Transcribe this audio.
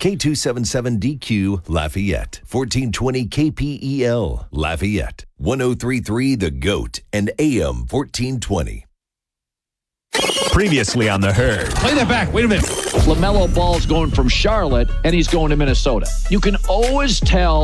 K277DQ Lafayette, 1420 KPEL Lafayette, 1033 The Goat, and AM 1420. Previously on The Herd. Play that back. Wait a minute. LaMelo Ball's going from Charlotte, and he's going to Minnesota. You can always tell